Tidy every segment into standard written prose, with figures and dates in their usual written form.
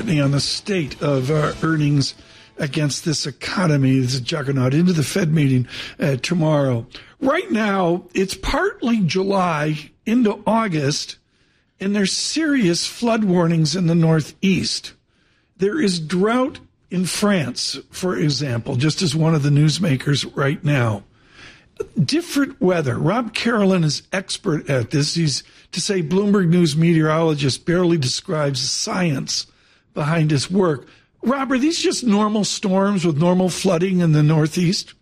on the state of earnings against this economy, this juggernaut, into the Fed meeting tomorrow. Right now, it's partly July into August, and there's serious flood warnings in the Northeast. There is drought in France, for example, just as one of the newsmakers right now. Different weather. Rob Carolyn is expert at this. He's, to say Bloomberg News meteorologist, barely describes the science behind his work. Rob, are these just normal storms with normal flooding in the Northeast?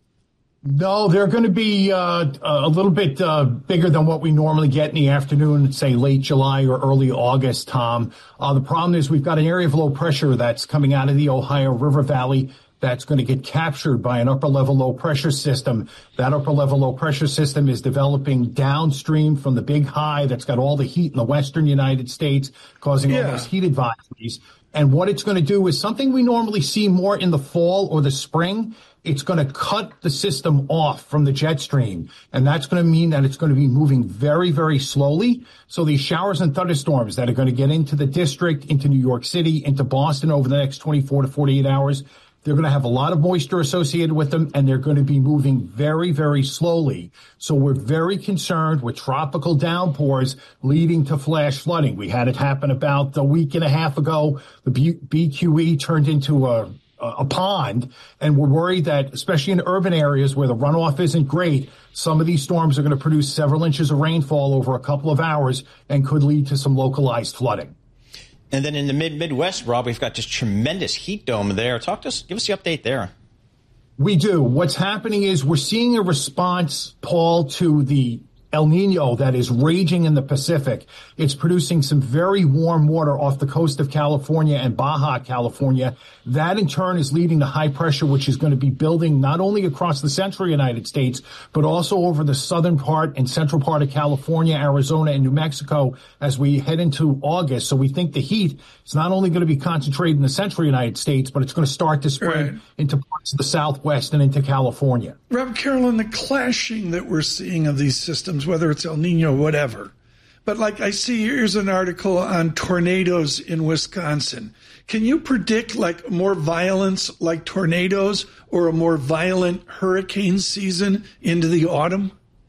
No, they're going to be a little bit bigger than what we normally get in the afternoon, say late July or early August, Tom. The problem is we've got an area of low pressure that's coming out of the Ohio River Valley that's going to get captured by an upper-level low-pressure system. That upper-level low-pressure system is developing downstream from the big high that's got all the heat in the western United States, causing all those heat advisories. And what it's going to do is something we normally see more in the fall or the spring. It's going to cut the system off from the jet stream. And that's going to mean that it's going to be moving very, very slowly. So these showers and thunderstorms that are going to get into the district, into New York City, into Boston over the next 24 to 48 hours, they're going to have a lot of moisture associated with them, and they're going to be moving very, very slowly. So we're very concerned with tropical downpours leading to flash flooding. We had it happen about a week and a half ago. The BQE turned into a pond, and we're worried that, especially in urban areas where the runoff isn't great, some of these storms are going to produce several inches of rainfall over a couple of hours and could lead to some localized flooding. And then in the Midwest, Rob, we've got this tremendous heat dome there. Talk to us, give us the update there. We do. What's happening is we're seeing a response, Paul, to the El Nino that is raging in the Pacific. It's producing some very warm water off the coast of California and Baja California. That in turn is leading to high pressure, which is going to be building not only across the central United States, but also over the southern part and central part of California, Arizona, and New Mexico as we head into August. So we think the heat is not only going to be concentrated in the central United States, but it's going to start to spread into parts of the Southwest and into California. Rob Carolyn, the clashing that we're seeing of these systems, whether it's El Nino, whatever. But like I see, here's an article on tornadoes in Wisconsin. Can you predict like more violence like tornadoes or a more violent hurricane season into the autumn?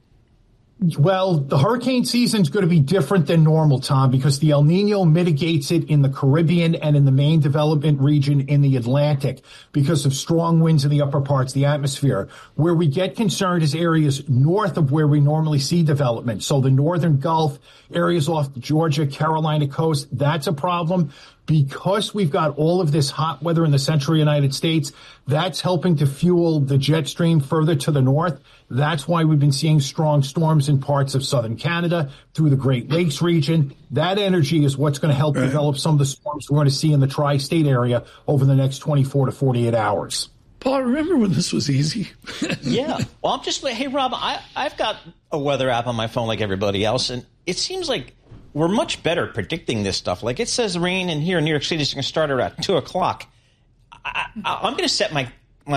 Well, the hurricane season is going to be different than normal, Tom, because the El Nino mitigates it in the Caribbean and in the main development region in the Atlantic because of strong winds in the upper parts of the atmosphere. Where we get concerned is areas north of where we normally see development. So the northern Gulf, areas off the Georgia, Carolina coast, that's a problem. Because we've got all of this hot weather in the central United States, that's helping to fuel the jet stream further to the north. That's why we've been seeing strong storms in parts of southern Canada through the Great Lakes region. That energy is what's going to help develop some of the storms we're going to see in the tri-state area over the next 24 to 48 hours. Paul, remember when this was easy? Yeah. Well, I'm just like, hey, Rob, I've got a weather app on my phone like everybody else, and it seems like we're much better at predicting this stuff. Like it says rain in here in New York City is going to start around 2 o'clock. I'm going to set my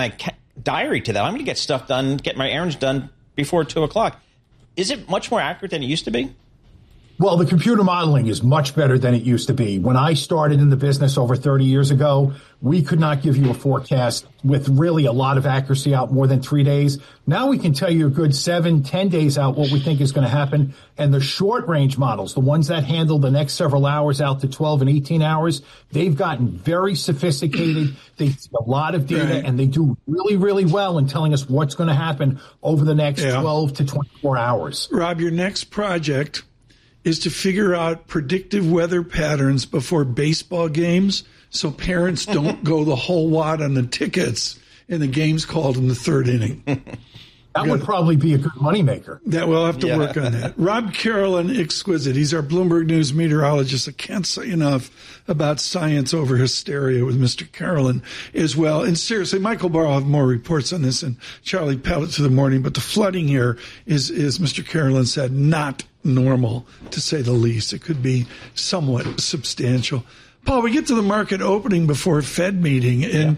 diary to that. I'm going to get stuff done, get my errands done before 2 o'clock. Is it much more accurate than it used to be? Well, the computer modeling is much better than it used to be. When I started in the business over 30 years ago, we could not give you a forecast with really a lot of accuracy out more than 3 days. Now we can tell you a good 7-10 days out what we think is going to happen. And the short range models, the ones that handle the next several hours out to 12 and 18 hours, they've gotten very sophisticated. They see a lot of data and they do really, really well in telling us what's going to happen over the next 12 to 24 hours. Rob, your next project is to figure out predictive weather patterns before baseball games so parents don't go the whole wad on the tickets and the game's called in the third inning. That would probably be a good moneymaker. That we'll have to work on that. Rob Carolyn, exquisite. He's our Bloomberg News meteorologist. I can't say enough about science over hysteria with Mr. Carolyn as well. And seriously, Michael Barr will have more reports on this and Charlie Pellet to the morning. But the flooding here is Mr. Carolyn said, not normal, to say the least. It could be somewhat substantial. Paul, we get to the market opening before Fed meeting, and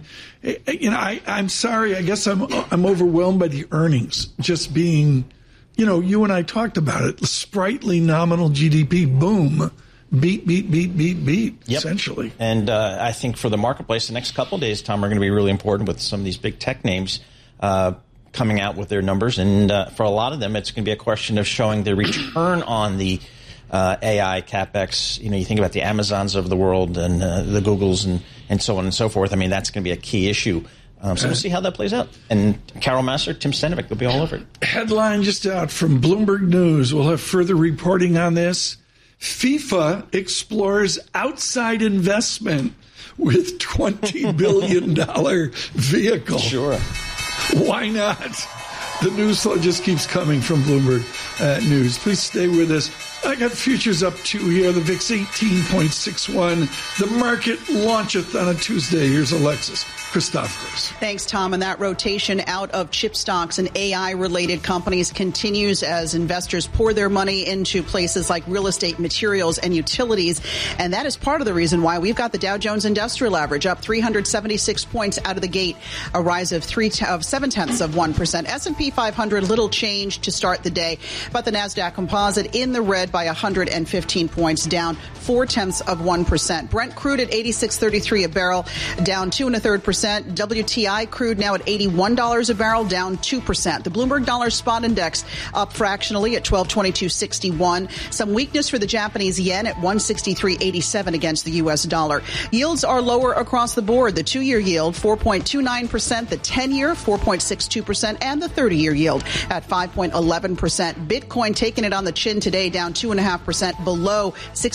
I'm sorry. I guess I'm overwhelmed by the earnings just being, you and I talked about it. Sprightly nominal GDP boom, beat, essentially. And I think for the marketplace, the next couple of days, Tom, are going to be really important with some of these big tech names coming out with their numbers. And for a lot of them, it's going to be a question of showing the return on the AI CapEx. You think about the Amazons of the world and the Googles and so on and so forth. I mean, that's going to be a key issue. So we'll see how that plays out. And Carol Massar, Tim Stenovic will be all over it. Headline just out from Bloomberg News. We'll have further reporting on this. FIFA explores outside investment with $20 billion vehicle. Sure. Why not? The news flow just keeps coming from Bloomberg News. Please stay with us. I got futures up 2 here. The VIX 18.61. The market launcheth on a Tuesday. Here's Alexis Christoforous. Thanks, Tom. And that rotation out of chip stocks and AI-related companies continues as investors pour their money into places like real estate, materials, and utilities. And that is part of the reason why we've got the Dow Jones Industrial Average up 376 points out of the gate, a rise of 0.7%. S&P 500, little change to start the day. But the NASDAQ Composite in the red by 115 points, down 0.4%. Brent crude at $86.33 a barrel, down 2 1/3%. WTI crude now at $81 a barrel, down 2%. The Bloomberg Dollar Spot Index up fractionally at 1222.61. Some weakness for the Japanese yen at 163.87 against the U.S. dollar. Yields are lower across the board. The 2-year yield 4.29%, the 10-year 4.62%, and the 30-year yield at 5.11%. Bitcoin taking it on the chin today, down 2.5% below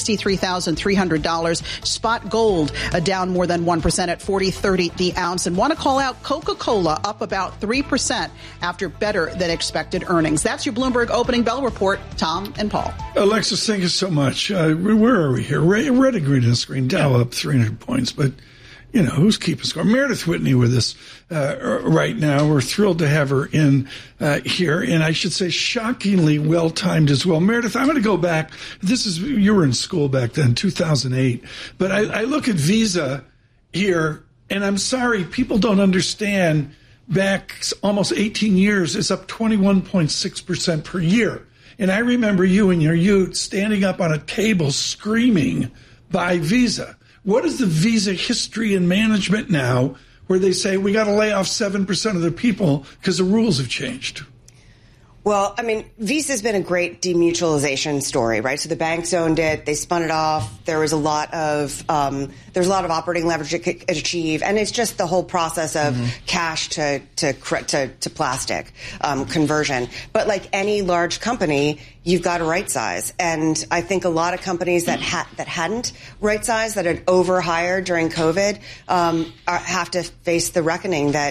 $63,300. Spot gold down more than 1% at $40.30 the ounce. And want to call out Coca-Cola up about 3% after better than expected earnings. That's your Bloomberg Opening Bell Report. Tom and Paul. Alexis, thank you so much. Where are we here? Red and green on the screen. Dow up 300 points, but who's keeping score? Meredith Whitney with us right now. We're thrilled to have her in here, and I should say shockingly well-timed as well. Meredith, I'm going to go back. You were in school back then, 2008, but I look at Visa here, and I'm sorry, people don't understand. Back almost 18 years, it's up 21.6% per year. And I remember you in your youth standing up on a table screaming, "Buy Visa." What is the Visa history and management now where they say we got to lay off 7% of their people because the rules have changed? Well, I mean, Visa's been a great demutualization story, right? So the banks owned it, they spun it off. There was a lot of operating leverage it could achieve, and it's just the whole process of cash to plastic conversion. But like any large company, you've got to right size, and I think a lot of companies that hadn't right sized, that had overhired during COVID, have to face the reckoning that.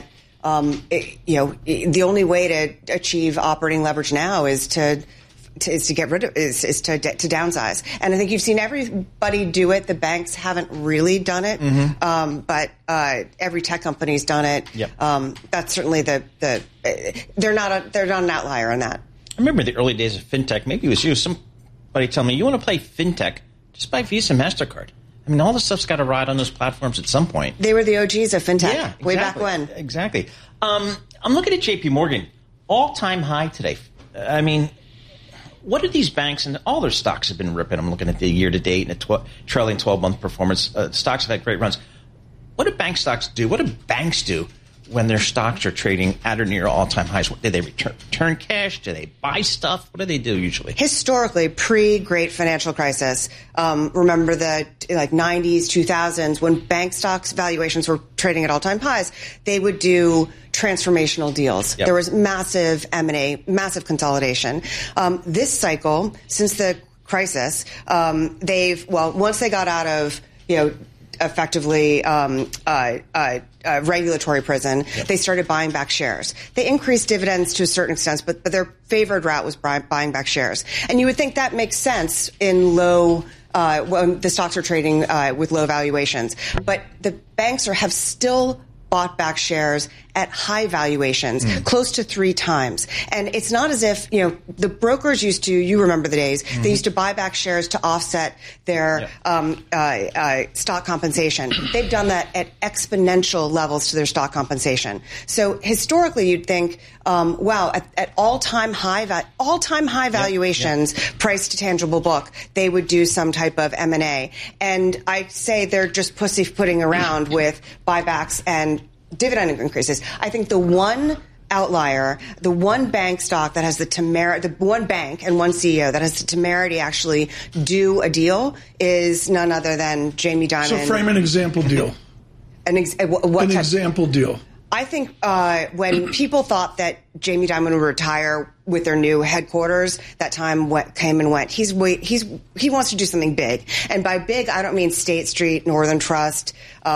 The only way to achieve operating leverage now is to get rid of to downsize. And I think you've seen everybody do it. The banks haven't really done it, but every tech company's done it. Yep. That's certainly they're not an outlier on that. I remember the early days of fintech. Maybe it was you. Somebody tell me, you want to play fintech? Just buy Visa, MasterCard. I mean, all this stuff's got to ride on those platforms at some point. They were the OGs of fintech, yeah, exactly. Way back when. Exactly. I'm looking at J.P. Morgan, all-time high today. I mean, what are these banks, and all their stocks have been ripping. I'm looking at the year-to-date and the trailing 12-month performance. Stocks have had great runs. What do bank stocks do? What do banks do when their stocks are trading at or near all-time highs? Do they return cash? Do they buy stuff? What do they do usually? Historically, pre-Great Financial Crisis, remember the 90s, 2000s, when bank stocks valuations were trading at all-time highs, they would do transformational deals. Yep. There was massive M&A, massive consolidation. This cycle, since the crisis, once they got out of, effectively regulatory prison, yep. They started buying back shares. They increased dividends to a certain extent, but their favored route was buying back shares. And you would think that makes sense in when the stocks are trading with low valuations. But the banks have still bought back shares at high valuations, close to 3 times. And it's not as if, the brokers used to, you remember the days, they used to buy back shares to offset their stock compensation. They've done that at exponential levels to their stock compensation. So historically, you'd think, wow, at all-time high valuations, price to tangible book, they would do some type of M&A. And I say they're just pussyfooting around with buybacks and dividend increases. I think the one outlier, the one bank stock that has the temerity, the one bank and one CEO that has the temerity actually do a deal is none other than Jamie Dimon. So frame an example deal. Example deal. I think when people thought that Jamie Dimon would retire with their new headquarters, that time came and went. He wants to do something big, and by big, I don't mean State Street, Northern Trust.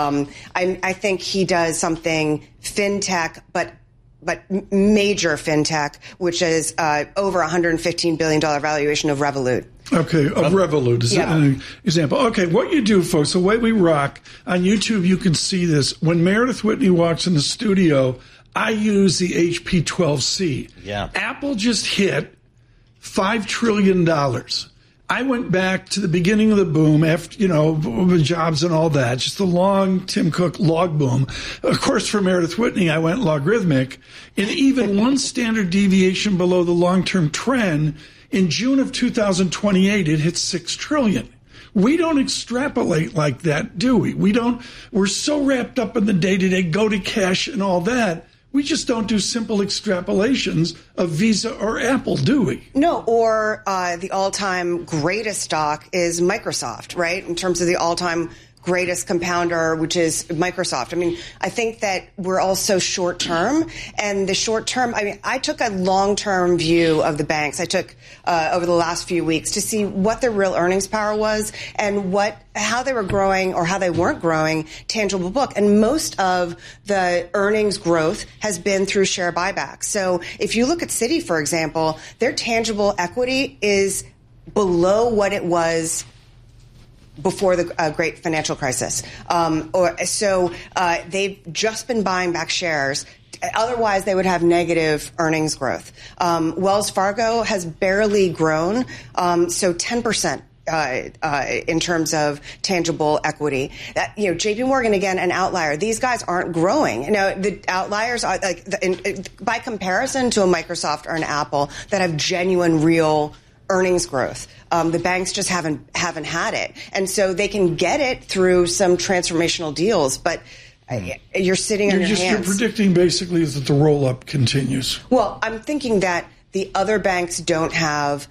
I think he does something fintech, but major fintech, which is over $115 billion valuation of Revolut. Okay, of Revolut is an example. Okay, what you do, folks, the way we rock, on YouTube you can see this. When Meredith Whitney walks in the studio, I use the HP 12C. Yeah. Apple just hit $5 trillion. I went back to the beginning of the boom after, Jobs and all that, just the long Tim Cook log boom. Of course, for Meredith Whitney, I went logarithmic. And even one standard deviation below the long-term trend, in June of 2028, it hit $6 trillion. We don't extrapolate like that, do we? We're so wrapped up in the day-to-day, go to cash and all that. We just don't do simple extrapolations of Visa or Apple, do we? No, or the all-time greatest stock is Microsoft, right? In terms of the all-time greatest compounder, which is Microsoft. I mean, I think that we're all so short-term, and the short-term, I took a long-term view of the banks. I took over the last few weeks to see what their real earnings power was and how they were growing or how they weren't growing tangible book. And most of the earnings growth has been through share buybacks. So if you look at Citi, for example, their tangible equity is below what it was before the great financial crisis. They've just been buying back shares. Otherwise, they would have negative earnings growth. Wells Fargo has barely grown, so 10%. In terms of tangible equity, JP Morgan, again, an outlier. These guys aren't growing. Now, the outliers are by comparison to a Microsoft or an Apple that have genuine, real earnings growth. The banks just haven't had it, and so they can get it through some transformational deals, but. You're sitting on your hands. You're predicting basically is that the roll up continues. Well, I'm thinking that the other banks don't have.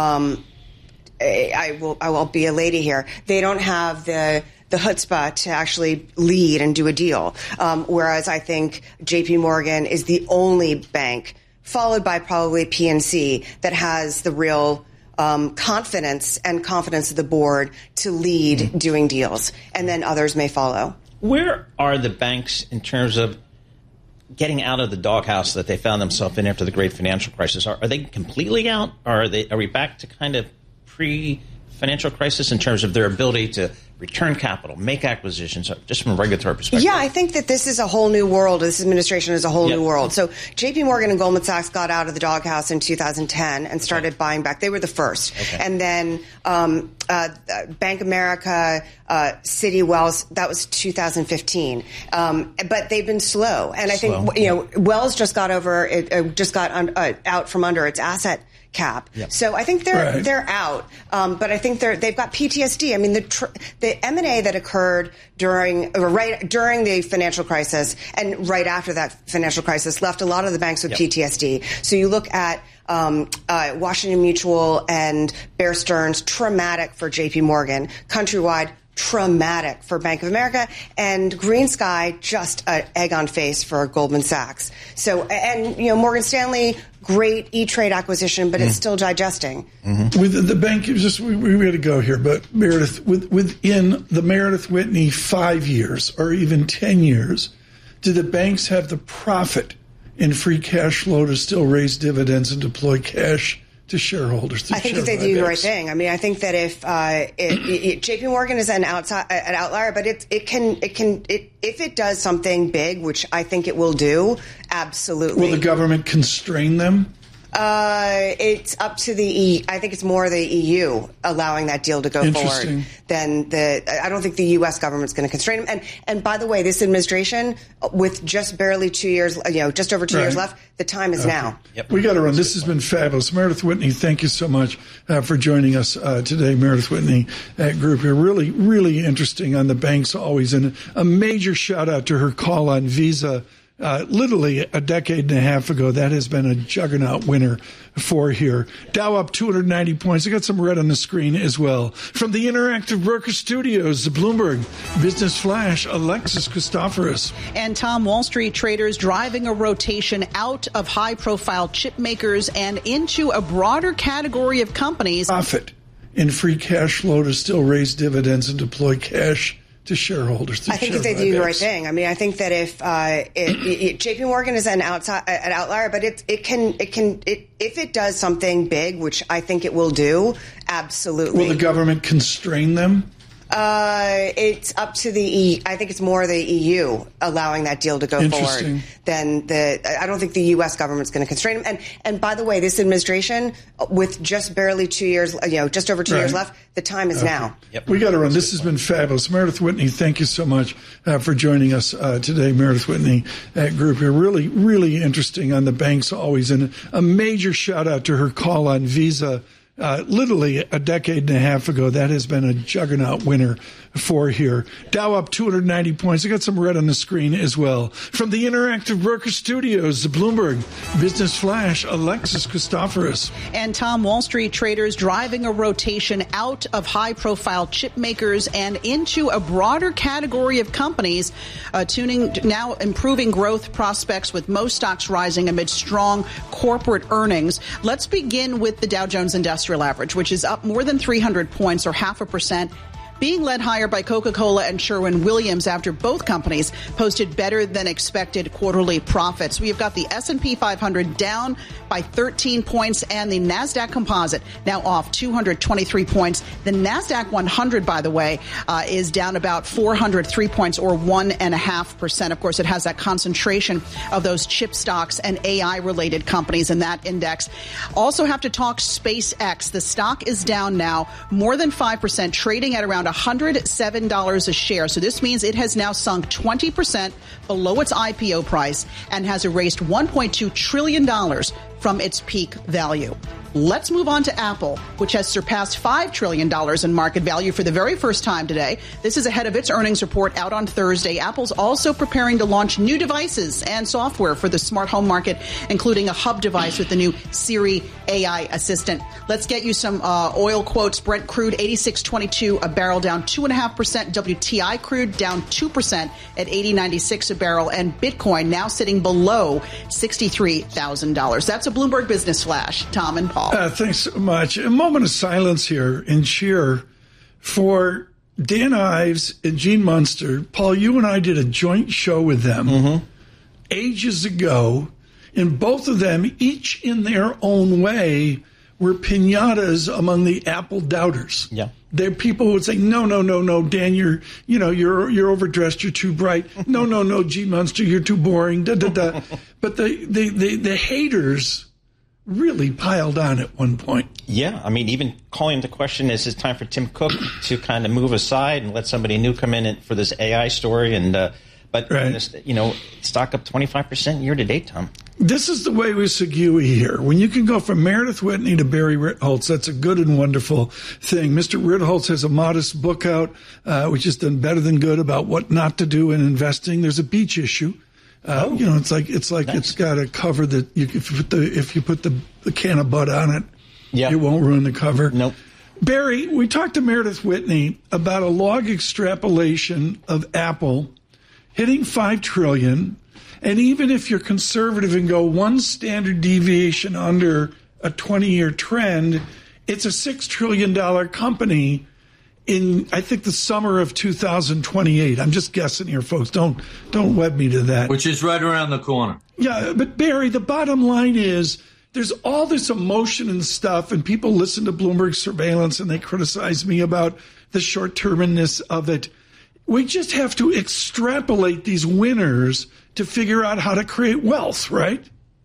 I will be a lady here. They don't have the chutzpah to actually lead and do a deal. Whereas I think JP Morgan is the only bank, followed by probably PNC, that has the real confidence of the board to lead doing deals, and then others may follow. Where are the banks in terms of getting out of the doghouse that they found themselves in after the great financial crisis? Are they completely out? Or are we back to kind of pre-financial crisis in terms of their ability to return capital, make acquisitions, just from a regulatory perspective? Yeah, I think that this is a whole new world. This administration is a whole new world. So JP Morgan and Goldman Sachs got out of the doghouse in 2010 and started buying back. They were the first. Okay. And then Bank of America, Citi, Wells, that was 2015. But they've been slow. And I think, Wells just got out from under its asset cap. Yep. So I think they're out, but I think they've got PTSD. I mean, the M&A that occurred during the financial crisis and right after that financial crisis left a lot of the banks with PTSD. So you look at Washington Mutual and Bear Stearns, traumatic for JP Morgan. Countrywide, traumatic for Bank of America, and GreenSky, just an egg on face for Goldman Sachs. So, and Morgan Stanley, great E-Trade acquisition, but it's still digesting. Mm-hmm. With the bank, we had to go here, but Meredith, within the Meredith Whitney 5 years or even 10 years, do the banks have the profit in free cash flow to still raise dividends and deploy cash to shareholders. I think that they do the right thing. I mean, I think that if JP Morgan is an outlier, but if it does something big, which I think it will do, absolutely. Will the government constrain them? It's up to I think it's more the EU allowing that deal to go forward than I don't think the U.S. government's going to constrain them. And by the way, this administration, with just barely 2 years, just over 2 years left, the time is now. Yep. We got to run. This has been fabulous. Meredith Whitney, thank you so much for joining us today. Meredith Whitney at Group here. Really, really interesting on the banks always. And a major shout out to her call on Visa. Literally a decade and a half ago, that has been a juggernaut winner for here. Dow up 290 points. I got some red on the screen as well. From the Interactive Broker Studios, the Bloomberg Business Flash, Alexis Christoforous. And Tom, Wall Street traders driving a rotation out of high-profile chip makers and into a broader category of companies. Profit in free cash flow to still raise dividends and deploy cash to shareholders. I think that they do the right thing. I mean, I think that if JP Morgan is an outlier, but if it does something big, which I think it will do, absolutely. Will the government constrain them? It's up to I think it's more the EU allowing that deal to go forward than I don't think the U.S. government's going to constrain them. And by the way, this administration, with just barely 2 years, just over 2 years left, the time is now. Yep. We got to run. This has been fabulous. Meredith Whitney, thank you so much for joining us today. Meredith Whitney at Group here. Really, really interesting on the banks always. And a major shout out to her call on Visa. Literally a decade and a half ago, that has been a juggernaut winner for here. Dow up 290 points. I got some red on the screen as well. From the Interactive Broker Studios, the Bloomberg Business Flash, Alexis Christoforous. And Tom, Wall Street traders driving a rotation out of high-profile chip makers and into a broader category of companies, now improving growth prospects with most stocks rising amid strong corporate earnings. Let's begin with the Dow Jones Industrial Average, which is up more than 300 points or 0.5%. Being led higher by Coca-Cola and Sherwin-Williams after both companies posted better than expected quarterly profits. We've got the S&P 500 down by 13 points and the NASDAQ Composite now off 223 points. The NASDAQ 100, by the way, is down about 403 points or 1.5%. Of course, it has that concentration of those chip stocks and AI-related companies in that index. Also have to talk SpaceX. The stock is down now more than 5%, trading at around $107 a share. So this means it has now sunk 20% below its IPO price and has erased $1.2 trillion from its peak value. Let's move on to Apple, which has surpassed $5 trillion in market value for the very first time today. This is ahead of its earnings report out on Thursday. Apple's also preparing to launch new devices and software for the smart home market, including a hub device with the new Siri AI assistant. Let's get you some oil quotes. Brent crude, $86.22 a barrel, down 2.5%. WTI crude down 2% at $80.96 a barrel. And Bitcoin now sitting below $63,000. That's a Bloomberg Business Flash. Tom and Paul. Thanks so much. A moment of silence here in cheer for Dan Ives and Gene Munster. Paul, you and I did a joint show with them ages ago, and both of them, each in their own way, were piñatas among the Apple doubters. Yeah. There are people who would say, no, Dan, you're overdressed, you're too bright. No, Gene Munster, you're too boring. But the haters really piled on at one point. Yeah, I mean, even calling into question, is it time for Tim Cook to kind of move aside and let somebody new come in for this AI story? Stock up 25% year to date, Tom. This is the way with Segui here. When you can go from Meredith Whitney to Barry Ritholtz, that's a good and wonderful thing. Mr. Ritholtz has a modest book out, which has done better than good about what not to do in investing. There's a beach issue. It's like nice. It's got a cover that if you put the can of Bud on it, it won't ruin the cover. Nope. Barry, we talked to Meredith Whitney about a log extrapolation of Apple hitting $5 trillion, and even if you're conservative and go one standard deviation under a 20-year trend, it's a $6 trillion company in, I think, the summer of 2028. I'm just guessing here, folks. Don't wed me to that. Which is right around the corner. Yeah, but Barry, the bottom line is there's all this emotion and stuff, and people listen to Bloomberg surveillance and they criticize me about the short-termness of it. We just have to extrapolate these winners to figure out how to create wealth, right?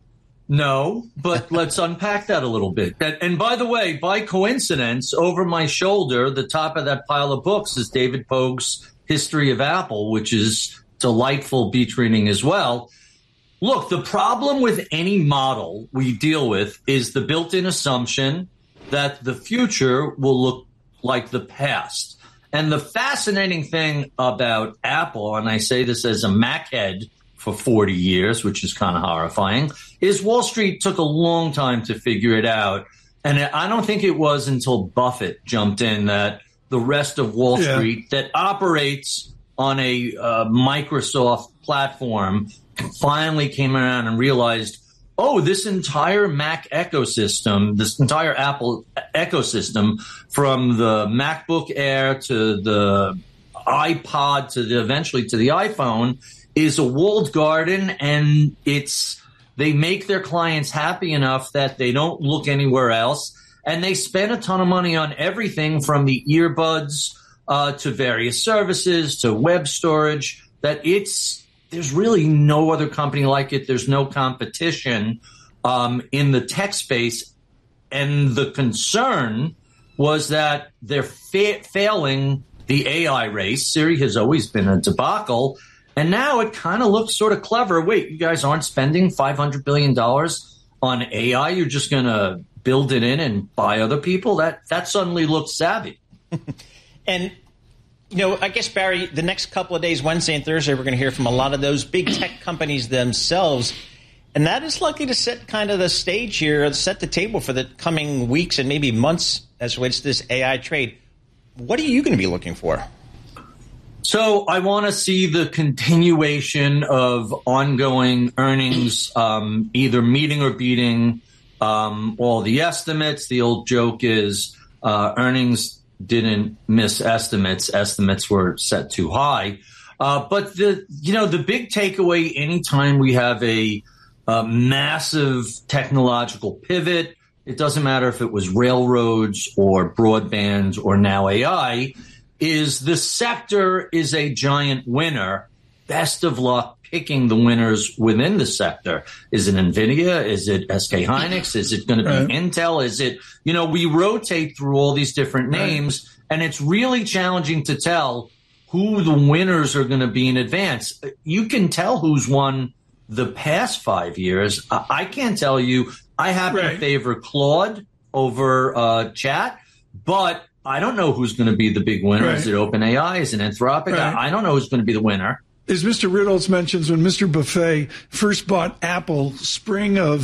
No, but let's unpack that a little bit. And by the way, by coincidence, over my shoulder, the top of that pile of books is David Pogue's History of Apple, which is delightful beach reading as well. Look, the problem with any model we deal with is the built-in assumption that the future will look like the past. And the fascinating thing about Apple, and I say this as a Mac head for 40 years, which is kind of horrifying, is Wall Street took a long time to figure it out. And I don't think it was until Buffett jumped in that the rest of Wall Street that operates on a Microsoft platform finally came around and realized, oh, this entire Mac ecosystem, this entire Apple ecosystem, from the MacBook Air to the iPod to eventually to the iPhone, is a walled garden, and they make their clients happy enough that they don't look anywhere else. And they spend a ton of money on everything from the earbuds to various services to web storage, that there's really no other company like it. There's no competition in the tech space. And the concern was that they're failing the AI race. Siri has always been a debacle. And now it kind of looks sort of clever. Wait, you guys aren't spending $500 billion on AI? You're just going to build it in and buy other people? That suddenly looks savvy. And, I guess, Barry, the next couple of days, Wednesday and Thursday, we're going to hear from a lot of those big tech companies themselves. And that is likely to set kind of the stage here, set the table for the coming weeks and maybe months as relates to this AI trade. What are you going to be looking for? So I want to see the continuation of ongoing earnings, either meeting or beating all the estimates. The old joke is earnings didn't miss estimates. Estimates were set too high. But the big takeaway anytime we have a massive technological pivot, it doesn't matter if it was railroads or broadband or now AI, is the sector is a giant winner. Best of luck picking the winners within the sector. Is it NVIDIA? Is it SK Hynix? Is it going to be Intel? Is it, we rotate through all these different names, and it's really challenging to tell who the winners are going to be in advance. You can tell who's won the past 5 years. I can't tell you. I happen to favor Claude over Chat, but I don't know who's going to be the big winner. Is it OpenAI? Is it Anthropic? I don't know who's going to be the winner. As Mr. Riddles mentions, when Mr. Buffet first bought Apple, spring of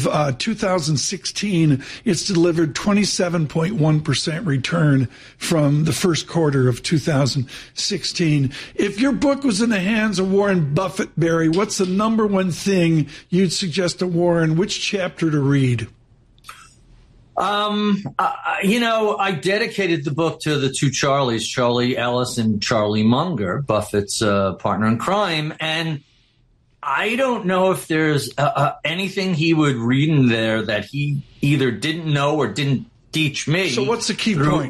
2016, it's delivered 27.1% return from the first quarter of 2016. If your book was in the hands of Warren Buffett, Barry, what's the number one thing you'd suggest to Warren? Which chapter to read? I dedicated the book to the two Charlies, Charlie Ellis and Charlie Munger, Buffett's partner in crime. And I don't know if there's anything he would read in there that he either didn't know or didn't teach me. So what's the key point?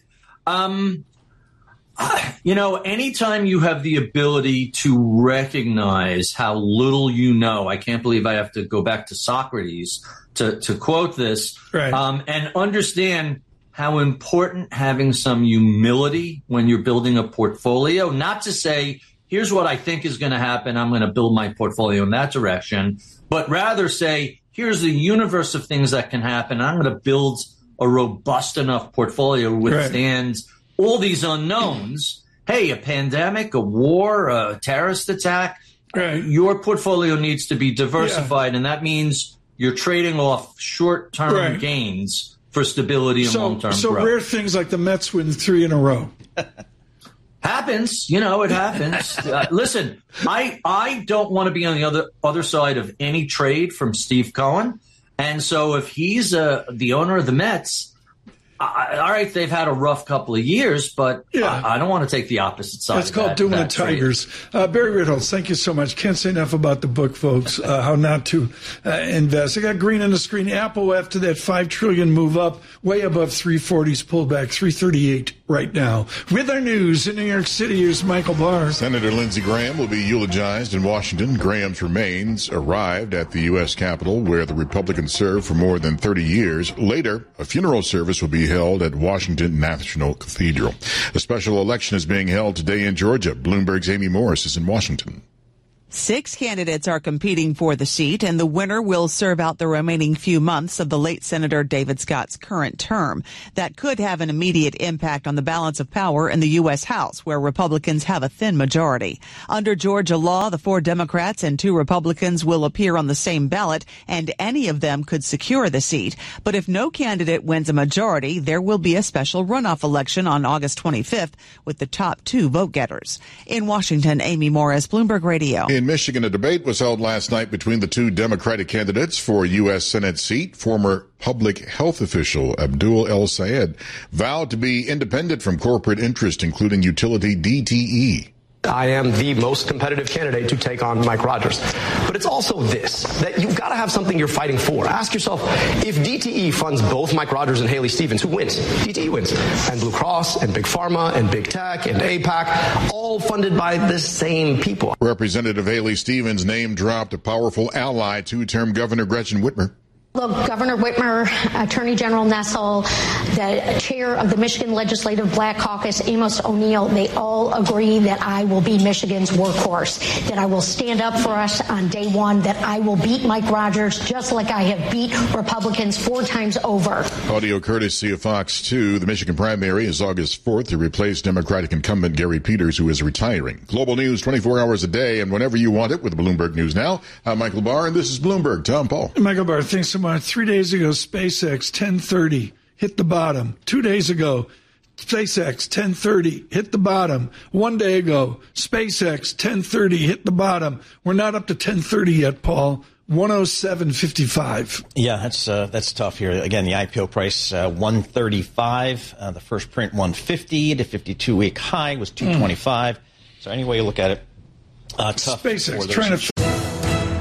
Anytime you have the ability to recognize how little you know, I can't believe I have to go back to Socrates to quote this, and understand how important having some humility when you're building a portfolio, not to say, here's what I think is going to happen, I'm going to build my portfolio in that direction, but rather say, here's the universe of things that can happen. I'm going to build a robust enough portfolio to withstand all these unknowns. Hey, a pandemic, a war, a terrorist attack, your portfolio needs to be diversified, and that means you're trading off short-term gains for stability and long-term growth. So rare things like the Mets win 3 in a row. Happens. It happens. Listen, I don't want to be on the other side of any trade from Steve Cohen. And so if he's the owner of the Mets, all right, they've had a rough couple of years, but Yeah. I don't want to take the opposite side. It's called Doing the Tigers. Barry Ritholtz, thank you so much. Can't say enough about the book, folks, how not to invest. I got green on the screen. Apple, after that $5 trillion move up, way above 340s pullback, 338 right now. With our news in New York City, here's Michael Barr. Senator Lindsey Graham will be eulogized in Washington. Graham's remains arrived at the U.S. Capitol, where the Republicans served for more than 30 years. Later, a funeral service will be held at Washington National Cathedral. A special election is being held today in Georgia. Bloomberg's Amy Morris is in Washington. 6 candidates are competing for the seat, and the winner will serve out the remaining few months of the late Senator David Scott's current term. That could have an immediate impact on the balance of power in the U.S. House, where Republicans have a thin majority. Under Georgia law, the 4 Democrats and 2 Republicans will appear on the same ballot, and any of them could secure the seat. But if no candidate wins a majority, there will be a special runoff election on August 25th with the top 2 vote-getters. In Washington, Amy Morris, Bloomberg Radio. In Michigan, a debate was held last night between the 2 Democratic candidates for a U.S. Senate seat. Former public health official Abdul El Sayed vowed to be independent from corporate interest, including utility DTE. I am the most competitive candidate to take on Mike Rogers. But it's also this, that you've got to have something you're fighting for. Ask yourself, if DTE funds both Mike Rogers and Haley Stevens, who wins? DTE wins. And Blue Cross and Big Pharma and Big Tech and AIPAC, all funded by the same people. Representative Haley Stevens name dropped a powerful ally, 2-term Governor Gretchen Whitmer. Look, Governor Whitmer, Attorney General Nessel, the chair of the Michigan Legislative Black Caucus, Amos O'Neill, they all agree that I will be Michigan's workhorse, that I will stand up for us on day one, that I will beat Mike Rogers just like I have beat Republicans 4 times over. Audio courtesy of Fox 2. The Michigan primary is August 4th to replace Democratic incumbent Gary Peters, who is retiring. Global news 24 hours a day and whenever you want it with Bloomberg News Now. I'm Michael Barr, and this is Bloomberg. Tom Paul. Michael Barr, thanks so much. 3 days ago, SpaceX 1030 hit the bottom. 2 days ago, SpaceX 1030 hit the bottom. 1 day ago, SpaceX 1030 hit the bottom. We're not up to 1030 yet, Paul. 107.55. Yeah, that's tough here. Again, the IPO price 135. The first print 150. The 52-week high was 225. So any way you look at it, tough. SpaceX trying to